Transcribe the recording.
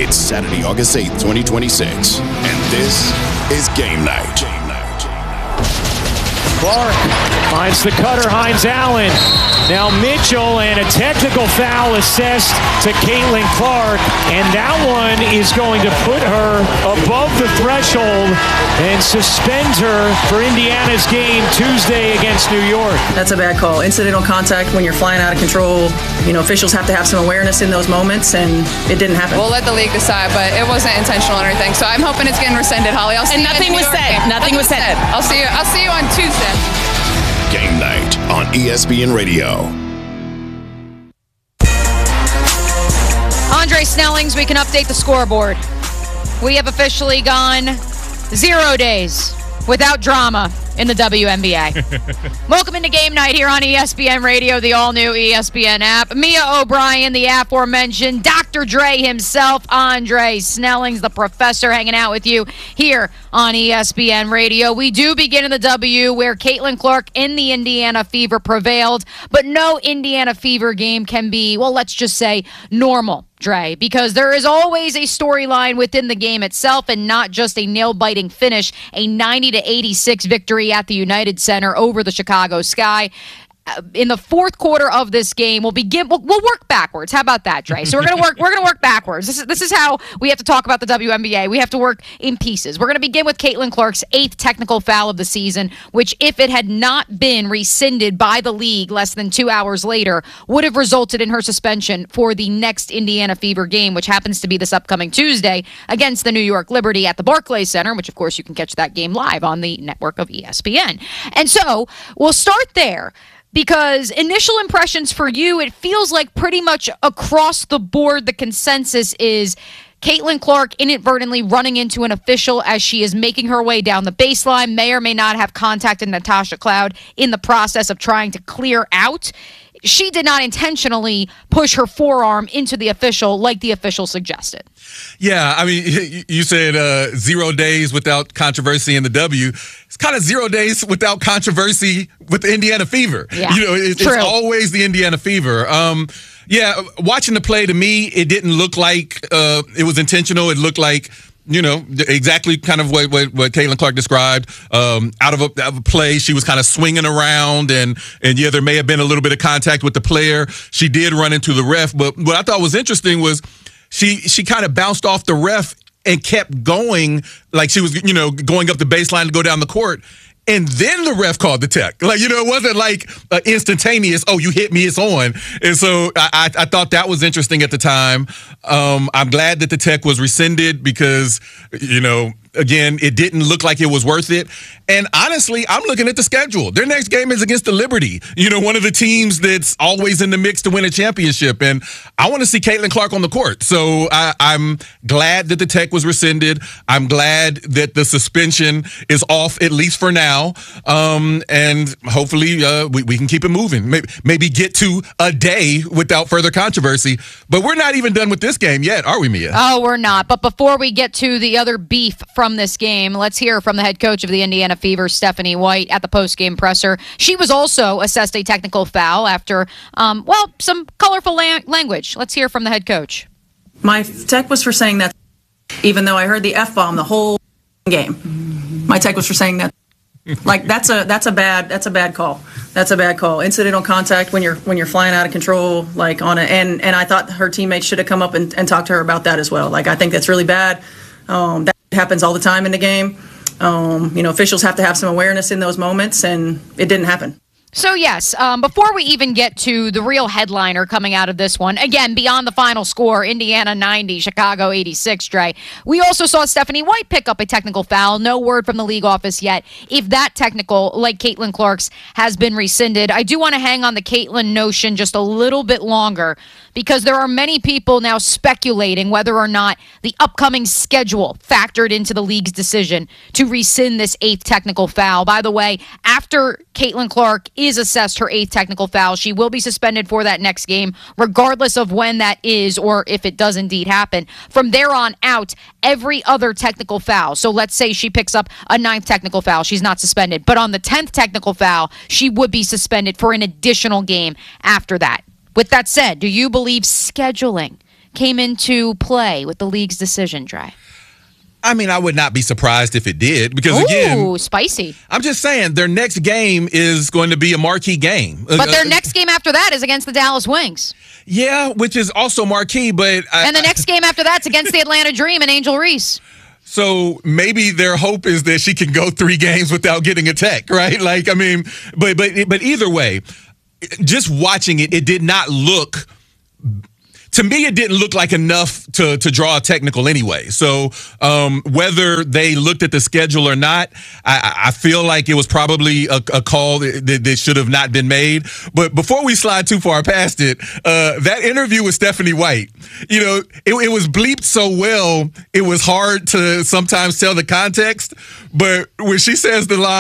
It's Saturday, August 8th, 2026, and this is Game Night. Clark finds the cutter, Hines Allen. Now Mitchell, and a technical foul assessed to Caitlin Clark, and that one is going to put her above the threshold and suspend her for Indiana's game Tuesday against New York. That's a bad call. Incidental contact when you're flying out of control. You know, officials have to have some awareness in those moments, and it didn't happen. We'll let the league decide, but it wasn't intentional or anything. So I'm hoping it's getting rescinded, Holly. I'll see and nothing was said. Nothing was said. I'll see you on Tuesday. Game Night on ESPN Radio. Andre Snellings, we can update the scoreboard. We have officially gone 0 days without drama in the WNBA. Welcome into Game Night here on ESPN Radio, the all-new ESPN app. Mia O'Brien, the aforementioned Dr. Dre himself, Andre Snellings, the professor, hanging out with you here on ESPN Radio. We do begin in the W, where Caitlin Clark in the Indiana Fever prevailed, but no Indiana Fever game can be, well, let's just say normal, Dre, because there is always a storyline within the game itself and not just a nail-biting finish, a 90-86 victory at the United Center over the Chicago Sky. In the fourth quarter of this game, we'll work backwards. How about that, Dre? So we're gonna work backwards. This is how we have to talk about the WNBA. We have to work in pieces. We're gonna begin with Caitlin Clark's 8th technical foul of the season, which, if it had not been rescinded by the league less than 2 hours later, would have resulted in her suspension for the next Indiana Fever game, which happens to be this upcoming Tuesday against the New York Liberty at the Barclays Center, which of course you can catch that game live on the network of ESPN. And so we'll start there. Because initial impressions for you, it feels like pretty much across the board, the consensus is Caitlin Clark inadvertently running into an official as she is making her way down the baseline, may or may not have contacted Natasha Cloud in the process of trying to clear out. She did not intentionally push her forearm into the official like the official suggested. Yeah, I mean, you said 0 days without controversy in the W. It's kind of 0 days without controversy with the Indiana Fever. Yeah, you know, it's always the Indiana Fever. Yeah, watching the play, to me, it didn't look like it was intentional. It looked like, you know, exactly kind of what Caitlin Clark described. Out of a play, she was kind of swinging around, and yeah, there may have been a little bit of contact with the player. She did run into the ref, but what I thought was interesting was she kind of bounced off the ref and kept going, like she was, you know, going up the baseline to go down the court. And then the ref called the tech. Like, you know, it wasn't like instantaneous, oh, you hit me, it's on. And so I thought that was interesting at the time. I'm glad that the tech was rescinded because, you know, again, it didn't look like it was worth it. And honestly, I'm looking at the schedule. Their next game is against the Liberty, you know, one of the teams that's always in the mix to win a championship. And I want to see Caitlin Clark on the court. So I'm glad that the tech was rescinded. I'm glad that the suspension is off, at least for now. And hopefully we can keep it moving. Maybe get to a day without further controversy. But we're not even done with this game yet, are we, Mia? Oh, we're not. But before we get to the other beef from this game, let's hear from the head coach of the Indiana Fever, Stephanie White, at the post-game presser. She was also assessed a technical foul after, some colorful language. Let's hear from the head coach. My tech was for saying that, even though I heard the F-bomb the whole game. My tech was for saying that. Like, that's a bad call. That's a bad call. Incidental contact when you're flying out of control, like on and I thought her teammates should have come up and talked to her about that as well. Like, I think that's really bad. That happens all the time in the game. You know, officials have to have some awareness in those moments, and it didn't happen. So, yes, before we even get to the real headliner coming out of this one, again, beyond the final score, Indiana 90, Chicago 86, Dre, we also saw Stephanie White pick up a technical foul. No word from the league office yet if that technical, like Caitlin Clark's, has been rescinded. I do want to hang on the Caitlin notion just a little bit longer because there are many people now speculating whether or not the upcoming schedule factored into the league's decision to rescind this 8th technical foul. By the way, after Caitlin Clark is assessed her 8th technical foul, she will be suspended for that next game, regardless of when that is or if it does indeed happen. From there on out, every other technical foul, so let's say she picks up a 9th technical foul, she's not suspended. But on the 10th technical foul, she would be suspended for an additional game after that. With that said, do you believe scheduling came into play with the league's decision, Dre? I mean, I would not be surprised if it did because, Ooh, again, spicy. I'm just saying their next game is going to be a marquee game. But their next game after that is against the Dallas Wings. Yeah, which is also marquee, but... And the next game after that's against the Atlanta Dream and Angel Reese. So maybe their hope is that she can go 3 games without getting a tech, right? Like, I mean, but either way, just watching it, it did not look... To me, it didn't look like enough to draw a technical anyway. So whether they looked at the schedule or not, I feel like it was probably a call that should have not been made. But before we slide too far past it, that interview with Stephanie White, you know, it was bleeped so well, it was hard to sometimes tell the context. But when she says the line,